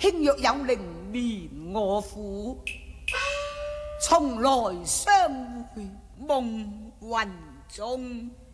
卿若有靈憐我苦，從來相會夢魂中。